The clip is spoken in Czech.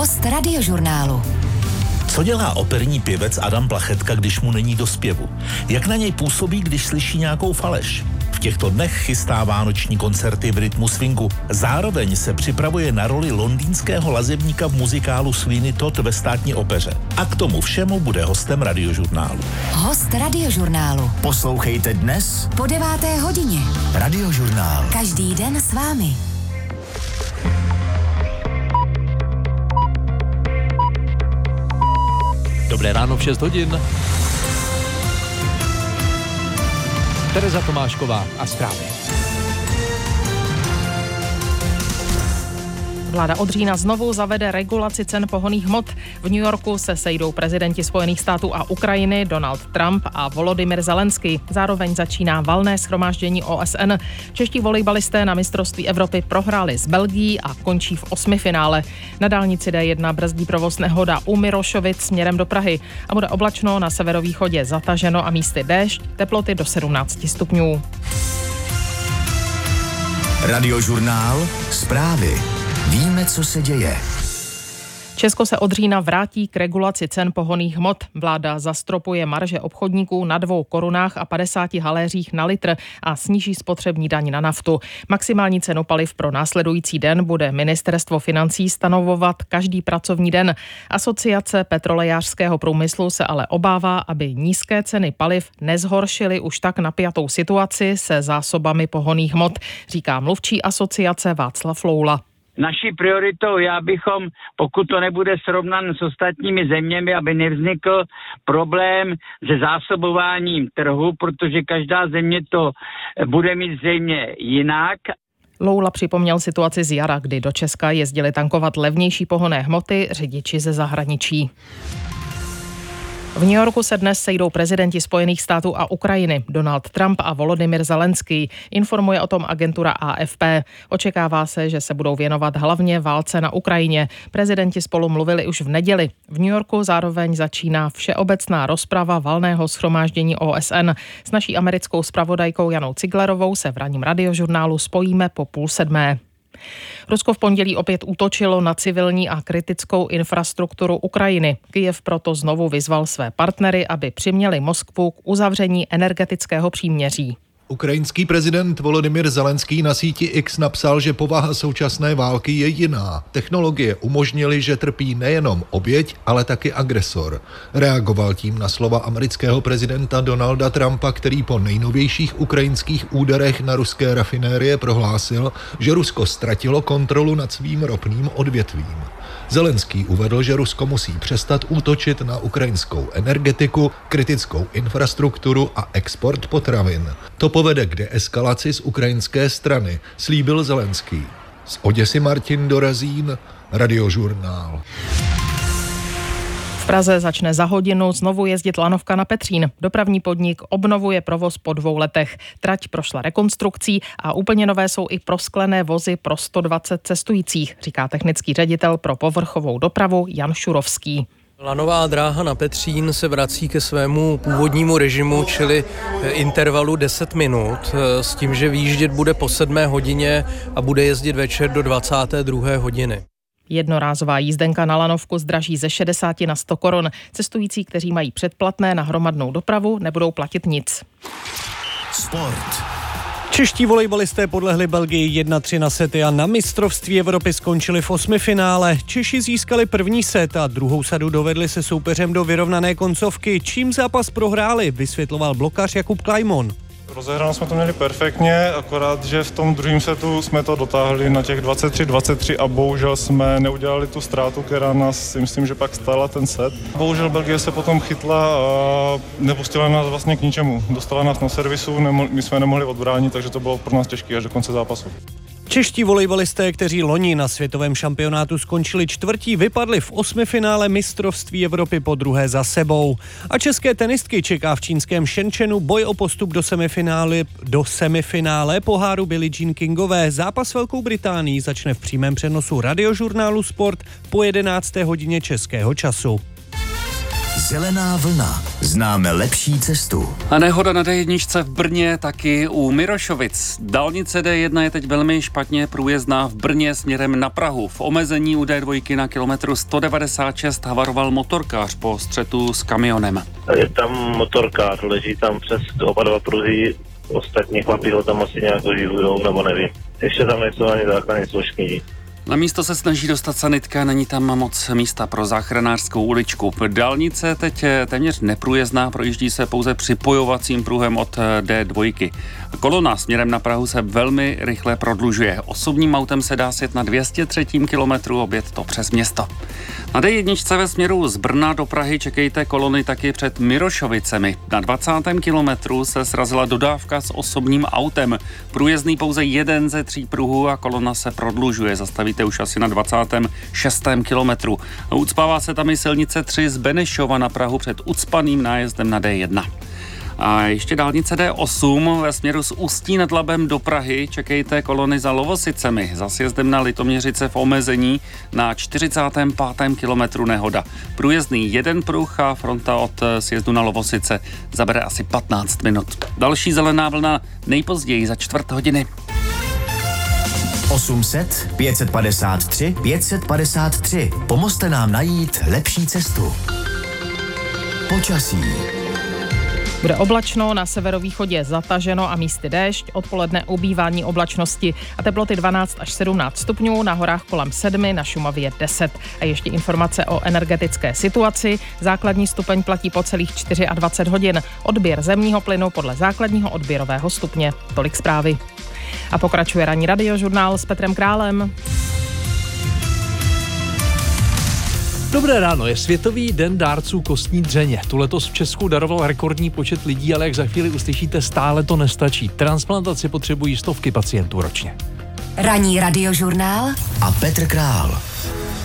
Host Radiožurnálu. Co dělá operní pěvec Adam Plachetka, když mu není do zpěvu? Jak na něj působí, když slyší nějakou faleš? V těchto dnech chystá vánoční koncerty v rytmu swingu. Zároveň se připravuje na roli londýnského lazebníka v muzikálu Sweeney Todd ve Státní opeře. A k tomu všemu bude hostem Radiožurnálu. Host Radiožurnálu. Poslouchejte dnes Po 9. hodině. Radiožurnál. Každý den s vámi. Dobré ráno v 6 hodin. Tereza Tomášková a zprávy. Vláda od října znovu zavede regulaci cen pohonných hmot. V New Yorku se sejdou prezidenti Spojených států a Ukrajiny Donald Trump a Volodymyr Zelenský. Zároveň začíná valné shromáždění OSN. Čeští volejbalisté na mistrovství Evropy prohráli s Belgií a končí v osmifinále. Na dálnici D1 brzdí provoz nehoda u Mirošovic směrem do Prahy a bude oblačno, na severovýchodě zataženo a místy déšť, teploty do 17 stupňů. Radiožurnál. Zprávy. Víme, co se děje. Česko se od října vrátí k regulaci cen pohonných hmot. Vláda zastropuje marže obchodníků na 2 korunách a 50 haléřích na litr a sníží spotřební daň na naftu. Maximální cenu paliv pro následující den bude Ministerstvo financí stanovovat každý pracovní den. Asociace petrolejářského průmyslu se ale obává, aby nízké ceny paliv nezhoršily už tak napjatou situaci se zásobami pohonných hmot, říká mluvčí asociace Václav Loula. Naší prioritou je, abychom, pokud to nebude srovnan s ostatními zeměmi, aby nevznikl problém se zásobováním trhu, protože každá země to bude mít zřejmě jinak. Loula připomněl situaci z jara, kdy do Česka jezdili tankovat levnější pohonné hmoty řidiči ze zahraničí. V New Yorku se dnes sejdou prezidenti Spojených států a Ukrajiny Donald Trump a Volodymyr Zelenský. Informuje o tom agentura AFP. Očekává se, že se budou věnovat hlavně válce na Ukrajině. Prezidenti spolu mluvili už v neděli. V New Yorku zároveň začíná všeobecná rozprava valného shromáždění OSN. S naší americkou zpravodajkou Janou Ciglerovou se v ranním radiožurnálu spojíme po 6:30. Rusko v pondělí opět útočilo na civilní a kritickou infrastrukturu Ukrajiny. Kyjev proto znovu vyzval své partnery, aby přiměli Moskvu k uzavření energetického příměří. Ukrajinský prezident Volodymyr Zelenský na síti X napsal, že povaha současné války je jiná. Technologie umožnily, že trpí nejenom oběť, ale taky agresor. Reagoval tím na slova amerického prezidenta Donalda Trumpa, který po nejnovějších ukrajinských úderech na ruské rafinérie prohlásil, že Rusko ztratilo kontrolu nad svým ropným odvětvím. Zelenský uvedl, že Rusko musí přestat útočit na ukrajinskou energetiku, kritickou infrastrukturu a export potravin. To povede k deeskalaci z ukrajinské strany, slíbil Zelenský. Z Oděsy Martin Dorazín, Radiožurnál. V Praze začne za hodinu znovu jezdit lanovka na Petřín. Dopravní podnik obnovuje provoz po 2 letech. Trať prošla rekonstrukcí a úplně nové jsou i prosklené vozy pro 120 cestujících, říká technický ředitel pro povrchovou dopravu Jan Šurovský. Lanová dráha na Petřín se vrací ke svému původnímu režimu, čili intervalu 10 minut, s tím, že výjíždět bude po 7 hodině a bude jezdit večer do 22. hodiny. Jednorázová jízdenka na lanovku zdraží ze 60 na 100 korun. Cestující, kteří mají předplatné na hromadnou dopravu, nebudou platit nic. Sport. Čeští volejbalisté podlehli Belgii 1-3 na sety a na mistrovství Evropy skončili v osmifinále. Češi získali první set a druhou sadu dovedli se soupeřem do vyrovnané koncovky. Čím zápas prohráli, vysvětloval blokař Jakub Klajmon. Rozehráno jsme to měli perfektně, akorát, že v tom druhém setu jsme to dotáhli na těch 23-23 a bohužel jsme neudělali tu ztrátu, která nás, myslím, že pak stála ten set. Bohužel Belgie se potom chytla a nepustila nás vlastně k ničemu. Dostala nás na servisu, my jsme nemohli odbránit, takže to bylo pro nás těžké až do konce zápasu. Čeští volejbalisté, kteří loni na světovém šampionátu skončili čtvrtí, vypadli v osmifinále mistrovství Evropy po druhé za sebou. A české tenistky čeká v čínském Shenzhenu boj o postup do semifinále poháru Billie Jean Kingové. Zápas s Velkou Británií začne v přímém přenosu Radiožurnálu Sport po 11. hodině českého času. Zelená vlna. Známe lepší cestu. A nehoda na D1 v Brně, taky u Mirošovic. Dálnice D1 je teď velmi špatně průjezdná v Brně směrem na Prahu. V omezení u D2 na kilometru 196 havaroval motorkář po střetu s kamionem. Je tam motorkář, leží tam přes oba dva pruhy, ostatní chlapi ho tam asi nějak doživujou, nebo nevím. Ještě tam nejsou ani záchranné složky. Na místo se snaží dostat sanitka, není tam moc místa pro záchranářskou uličku. Dálnice teď téměř neprůjezdná, projíždí se pouze připojovacím pruhem od D2. Kolona směrem na Prahu se velmi rychle prodlužuje. Osobním autem se dá sjet na 203. kilometru, objet to přes město. Na D1 ve směru z Brna do Prahy čekejte kolony taky před Mirošovicemi. Na 20. kilometru se srazila dodávka s osobním autem. Průjezdný pouze jeden ze 3 pruhů a kolona se prodlužuje. Zastavíte už asi na 26. kilometru. Ucpává se tam i silnice 3 z Benešova na Prahu před ucpaným nájezdem na D1. A ještě dálnice D8 ve směru z Ústí nad Labem do Prahy čekejte kolony za Lovosicemi. Za sjezdem na Litoměřice v omezení na 45. kilometru nehoda. Průjezdný jeden pruh a fronta od sjezdu na Lovosice zabere asi 15 minut. Další zelená vlna nejpozději za 4 hodiny. 800 553 553. Pomozte nám najít lepší cestu. Počasí. Bude oblačno, na severovýchodě zataženo a místy déšť, odpoledne ubývání oblačnosti a teploty 12 až 17 stupňů, na horách kolem 7, na Šumavě 10. A ještě informace o energetické situaci. Základní stupeň platí po celých 24 hodin. Odběr zemního plynu podle základního odběrového stupně. Tolik zprávy. A pokračuje ranní radiožurnál s Petrem Králem. Dobré ráno, je Světový den dárců kostní dřeně. Tu letos v Česku daroval rekordní počet lidí, ale jak za chvíli uslyšíte, stále to nestačí. Transplantaci potřebují stovky pacientů ročně. Ranní radiožurnál a Petr Král.